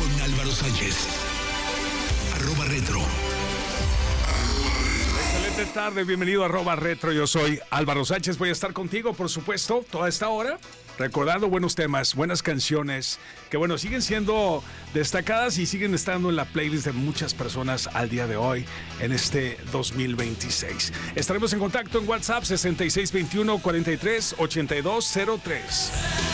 con Álvaro Sánchez. @retro. Excelente tarde, bienvenido a @retro. Yo soy Álvaro Sánchez. Voy a estar contigo, por supuesto, toda esta hora, recordando buenos temas, buenas canciones, que bueno, siguen siendo destacadas y siguen estando en la playlist de muchas personas al día de hoy, en este 2026. Estaremos en contacto en WhatsApp 6621 43 8203.